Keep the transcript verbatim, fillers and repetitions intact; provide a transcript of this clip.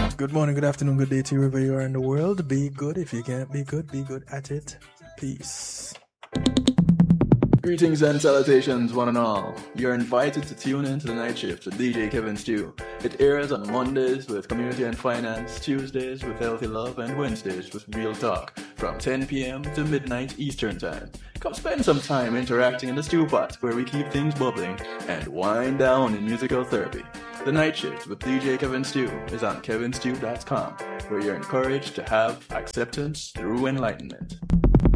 Good morning, good afternoon, good day to you wherever you are in the world. Be good. If you can't be good, be good at it. Peace. Greetings and salutations, one and all. You're invited to tune in to the Night Shift with D J Kevin Stew. It airs on Mondays with Community and Finance, Tuesdays with Healthy Love, and Wednesdays with Real Talk from ten p.m. to midnight Eastern Time. Come spend some time interacting in the stew pot where we keep things bubbling and wind down in musical therapy. The Night Shift with D J Kevin Stew is on kevin stew dot com, where you're encouraged to have acceptance through enlightenment.